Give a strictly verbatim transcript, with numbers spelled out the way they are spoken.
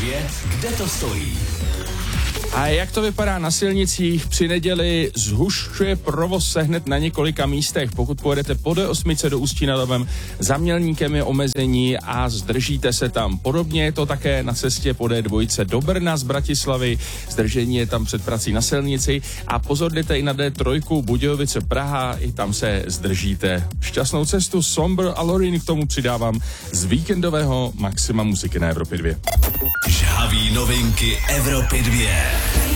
dvě, kde to stojí? A jak to vypadá na silnicích? Při neděli zhušťuje provoz se hned na několika místech. Pokud pojedete po D osm do Ústí nad Labem, za Mělníkem je omezení a zdržíte se tam. Podobně je to také na cestě po D dva do Brna z Bratislavy. Zdržení je tam před prací na silnici a pozor, jdete i na D tři Budějovice Praha, i tam se zdržíte. Šťastnou cestu, Somber a Lorin k tomu přidávám z víkendového Maxima muziky na Evropě dvě. Žhavý novinky Evropy dvě.